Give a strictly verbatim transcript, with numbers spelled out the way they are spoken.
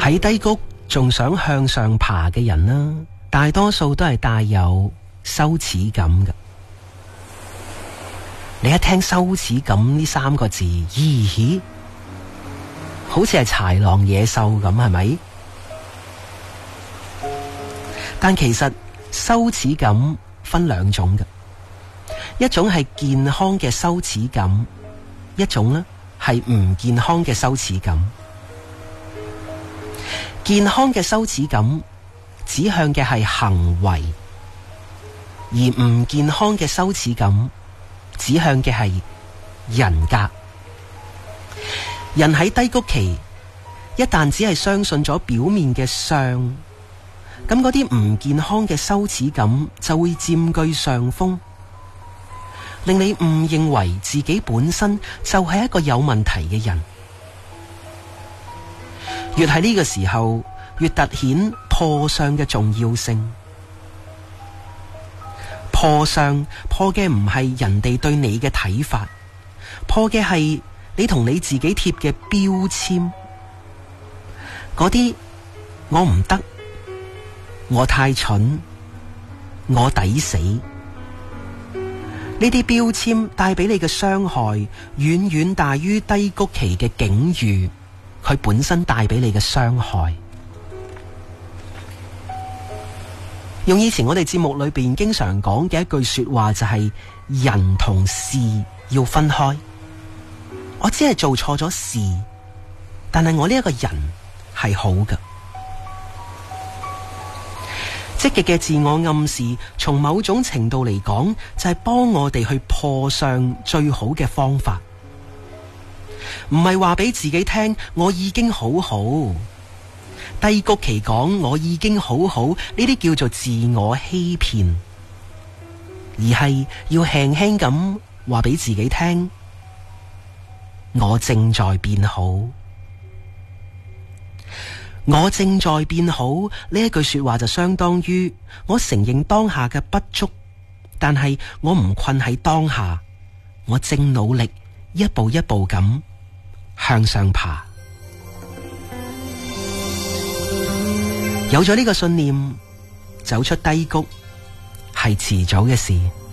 喺低谷仲想向上爬嘅人啦，大多數都係帶有羞恥感嘅。你一聽羞恥感呢三個字，咦咦，好似係豺狼野獸咁，係咪？但其實羞恥感分兩種嘅，一種係健康嘅羞恥感，一種呢係唔健康嘅羞恥感。健康嘅羞恥感指向嘅係行為，而唔健康嘅羞恥感指向嘅係人格。人喺低谷期，一旦只係相信咗表面嘅相，咁嗰啲唔健康嘅羞恥感就會佔據上風，令你誤認為自己本身就係一個有問題嘅人。越喺呢個時候，越凸顯破相嘅重要性。破相破嘅唔係人哋對你嘅睇法，破嘅係你同你自己貼嘅標籤。嗰啲我唔得，我太蠢，我抵死，呢啲標籤帶俾你嘅傷害遠遠大於低谷期嘅境遇，佢本身帶俾你嘅傷害。用以前我哋節目裏邊經常講嘅一句說話就係人同事要分開。我只係做錯咗事，但係我呢一個人係好嘅。積極嘅自我暗示，從某種程度嚟講，就係幫我哋去破相最好嘅方法。唔係話俾自己聽我已經好好，低谷期講我已經好好，呢啲叫做自我欺騙，而係要輕輕咁話俾自己聽，我正在變好。我正在變好呢一句說話就相當於我承認當下嘅不足，但係我唔困喺當下，我正努力一步一步咁向上爬。有咗呢個信念，走出低谷係遲早嘅事。